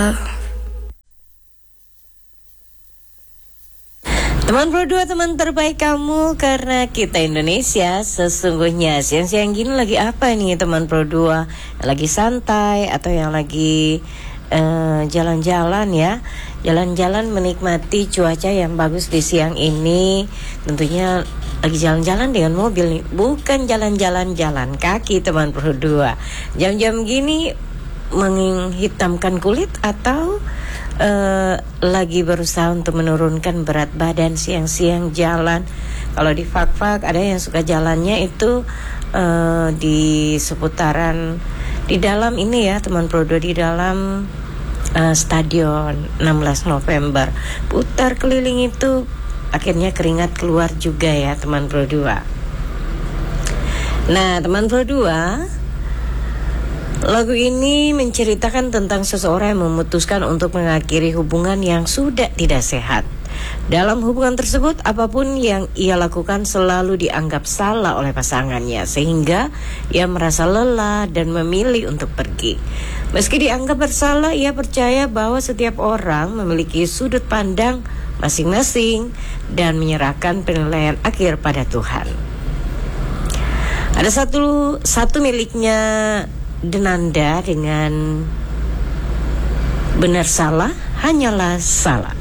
Teman Pro 2, teman terbaik kamu, karena kita Indonesia sesungguhnya siang-siang gini lagi apa nih teman Pro 2? Lagi santai atau yang lagi jalan-jalan ya? Jalan-jalan menikmati cuaca yang bagus di siang ini. Tentunya lagi jalan-jalan dengan mobil nih, bukan jalan-jalan kaki teman Pro 2. Jam-jam gini menghitamkan kulit atau lagi berusaha untuk menurunkan berat badan siang-siang jalan. Kalau di Fak-Fak ada yang suka jalannya itu di seputaran di dalam ini ya teman Pro 2, di dalam stadion 16 November. Putar keliling itu akhirnya keringat keluar juga ya teman Pro 2. Nah teman Pro 2, lagu ini menceritakan tentang seseorang yang memutuskan untuk mengakhiri hubungan yang sudah tidak sehat. Dalam hubungan tersebut, apapun yang ia lakukan selalu dianggap salah oleh pasangannya, sehingga ia merasa lelah dan memilih untuk pergi. Meski dianggap bersalah, ia percaya bahwa setiap orang memiliki sudut pandang masing-masing dan menyerahkan penilaian akhir pada Tuhan. Ada satu miliknya Denanda dengan benar salah hanyalah salah.